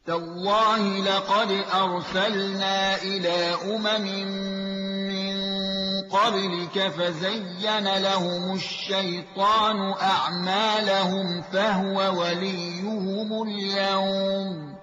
تالله لقد أرسلنا إلى من قبلك فزين لهم الشيطان أعمالهم فهو وليهم اليوم